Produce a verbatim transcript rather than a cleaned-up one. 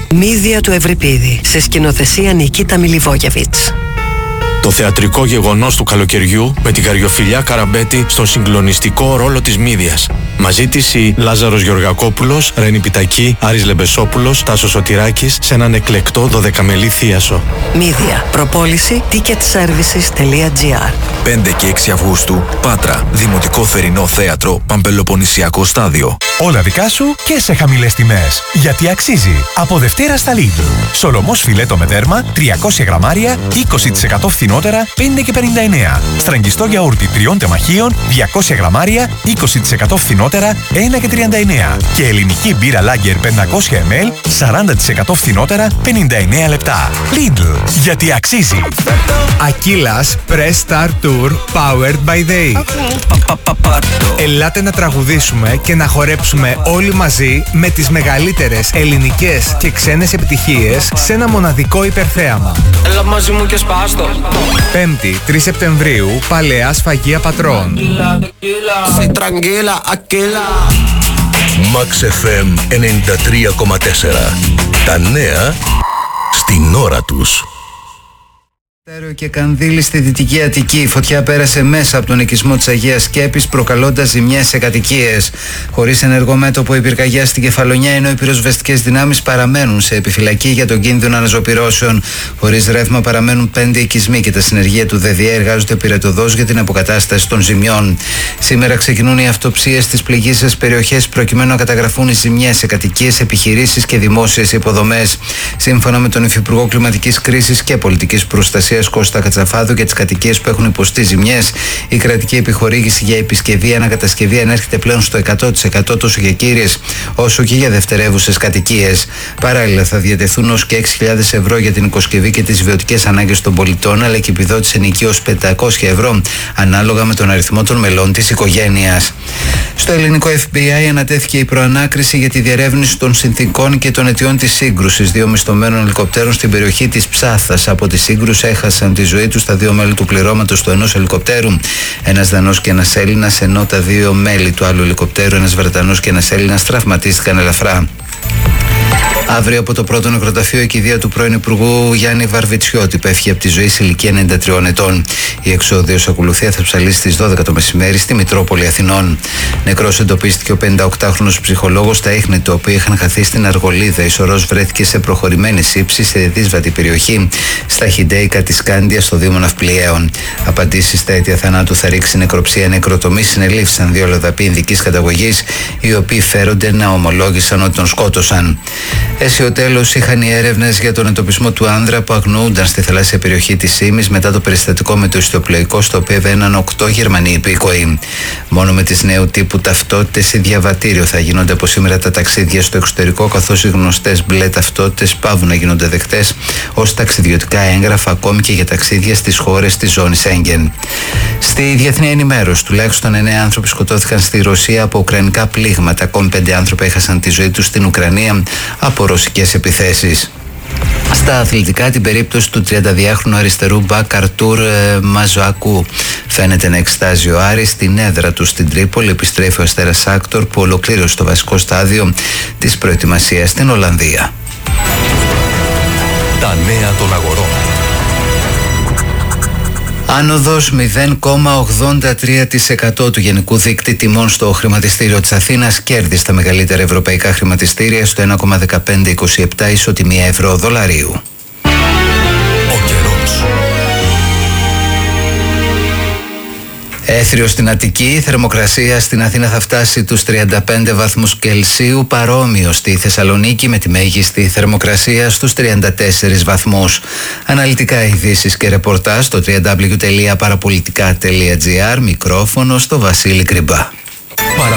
Μύδια του Ευρυπίδη, σε σκηνοθεσία Νικίτα Μιλιβόγεβιτς. Το θεατρικό γεγονός του καλοκαιριού με την Καριοφιλιά Καραμπέτη στον συγκλονιστικό ρόλο της Μύδιας. Μαζί της η Λάζαρος Γεωργακόπουλος, Ρένη Πιτακή, Άρης Λεμπεσόπουλος, Τάσος Σωτηράκης σε έναν εκλεκτό δωδεκαμελή θίασο. Μύδια. Προπόληση ticket services τελεία gr. πέντε και έξι Αυγούστου, Πάτρα, Δημοτικό Θερινό Θέατρο, Παμπελοποννησιακό Στάδιο. Όλα δικά σου και σε χαμηλές τιμές. Γιατί αξίζει. Από Δευτέρα στα Lidl. Σολομός φιλέτο με δέρμα, τριακόσια γραμμάρια, είκοσι τοις εκατό φθηνότερα, πέντε και πενήντα εννέα. Στραγγιστό γιαούρτι τριών τεμαχίων, διακόσια γραμμάρια, είκοσι τοις εκατό φθηνότερα, ένα και τριάντα εννέα. Και ελληνική μπύρα Lager πεντακόσια μιλιλίτρα, σαράντα τοις εκατό φθηνότερα, πενήντα εννέα λεπτά. Lidl. Γιατί αξίζει. Aquilas Press Star Tour Powered by Day. Okay. Ελάτε να τραγουδήσουμε και να χορέψουμε όλοι μαζί με τις μεγαλύτερες ελληνικές και ξένες επιτυχίες σε ένα μοναδικό υπερθέαμα. Έλα μαζί μου και σπάστο. Πέμπτη, τρεις Σεπτεμβρίου, Παλαιά Σφαγεία Πατρών. Max εφ εμ ενενήντα τρία κόμμα τέσσερα. Τα νέα στην ώρα τους. Και Κανδύλη στη Δυτική Αττική. Η φωτιά πέρασε μέσα από τον οικισμό της Αγίας Σκέπης, προκαλώντας ζημιές σε κατοικίες. Χωρίς ενεργό μέτωπο η πυρκαγιά στην Κεφαλονιά, ενώ οι πυροσβεστικές δυνάμεις παραμένουν σε επιφυλακή για τον κίνδυνο αναζωπυρώσεων. Χωρίς ρεύμα παραμένουν πέντε οικισμοί και τα συνεργεία του ΔΔΕ εργάζονται πυρετωδώς για την αποκατάσταση των ζημιών. Σήμερα ξεκινούν οι αυτοψίες στις πληγείσες περιοχές προκειμένου να καταγραφούν οι ζημιές σε κατοικίες, επιχειρήσεις και δημόσιες υποδομές. Σύμφωνα με τον Υφυπουργό Κλιματικής Κρίσης και Πολιτικής Προστασίας Κώστα Κατσαφάδου, για τις κατοικίες που έχουν υποστεί ζημιές, η κρατική επιχορήγηση για επισκευή ανακατασκευή ανέρχεται πλέον στο εκατό τοις εκατό τόσο για κύριες όσο και για δευτερεύουσες κατοικίες. Παράλληλα, θα διατεθούν ως και έξι χιλιάδες ευρώ για την οικοσκευή και τις βιωτικές ανάγκες των πολιτών, αλλά και επιδότηση ενοικίως πεντακόσια ευρώ, ανάλογα με τον αριθμό των μελών της οικογένειας. Στο ελληνικό εφ μπι άι ανατέθηκε η προανάκριση για τη διερεύνηση των συνθήκων και των αιτιών της σύγκρουσης δύο μισθωμένων ελικοπτέρων στην περιοχή της Ψάθας. Από τη σύγκρουση έχασαν τη ζωή τους τα δύο μέλη του πληρώματος του ενός ελικοπτέρου, ένας Δανός και ένας Έλληνας, ενώ τα δύο μέλη του άλλου ελικοπτέρου, ένας Βρετανός και ένας Έλληνας, τραυματίστηκαν ελαφρά. Αύριο από το πρώτο νεκροταφείο η κηδεία του πρώην Υπουργού Γιάννη Βαρβιτσιώτη πέφτει από τη ζωή σε ηλικία ενενήντα τριών ετών. Η εξόδιος ακολουθία θα ψαλίσει στις δώδεκα το μεσημέρι στη Μητρόπολη Αθηνών. Νεκρός εντοπίστηκε ο πενηνταοκτάχρονος ψυχολόγος στα ίχνη του, οποίοι είχαν χαθεί στην Αργολίδα. Η σωρός βρέθηκε σε προχωρημένη σύψη σε δύσβατη περιοχή, στα Χιντέικα της Κάντια, στο Δήμο Ναυπλιαίων. Απαντήσεις στα αίτια θανάτου θα ρίξει νεκροψία νεκροτομή. Συνελήφθησαν δύο Λοδαποί ειδικής καταγωγής, οι οποίοι φέρονται να ομολόγησαν ότι τον σκότωσαν. Αίσιο τέλος είχαν οι έρευνες για τον εντοπισμό του άνδρα που αγνοούνταν στη θαλάσσια περιοχή της Σίμης μετά το περιστατικό με το ιστιοπλοϊκό, στο οποίο έβαιναν οκτώ Γερμανοί υπήκοοι. Μόνο με τις νέου τύπου ταυτότητες ή διαβατήριο θα γίνονται από σήμερα τα ταξίδια στο εξωτερικό, καθώς οι γνωστές μπλε ταυτότητες πάβουν να γίνονται δεκτές ως ταξιδιωτικά έγγραφα ακόμη και για ταξίδια στις χώρες της ζώνης Σέγγεν. Στη διεθνή ενημέρωση, τουλάχιστον εννέα άνθρωποι σκοτώθηκαν στη Ρωσία από ουκρανικά πλήγματα. Ακόμη πέντε άνθρωποι έχασαν τη ζωή τους στην Ουκρανία από ρωσικές επιθέσεις. Στα αθλητικά, την περίπτωση του τριανταδυάχρονου αριστερού μπακ Αρτούρ Μαζοακού φαίνεται να εξετάζει ο Άρης. Στην έδρα του στην Τρίπολη επιστρέφει ο Αστέρας Άκτορ, που ολοκλήρωσε το βασικό στάδιο της προετοιμασίας στην Ολλανδία. Τα νέα των αγορών. Άνοδος μηδέν κόμμα ογδόντα τρία τοις εκατό του γενικού δείκτη τιμών στο χρηματιστήριο της Αθήνας. Κέρδη στα μεγαλύτερα ευρωπαϊκά χρηματιστήρια στο ένα κόμμα δεκαπέντε είκοσι επτά ισοτιμία ευρώ δολαρίου. Ο καιρός. Έθριο στην Αττική, η θερμοκρασία στην Αθήνα θα φτάσει τους τριάντα πέντε βαθμούς Κελσίου, παρόμοιο στη Θεσσαλονίκη με τη μέγιστη θερμοκρασία στους τριάντα τέσσερις βαθμούς. Αναλυτικά ειδήσεις και ρεπορτάζ στο double-u double-u double-u τελεία παραπολιτικά τελεία τζι άρ, μικρόφωνο στο Βασίλη Κρυμπά.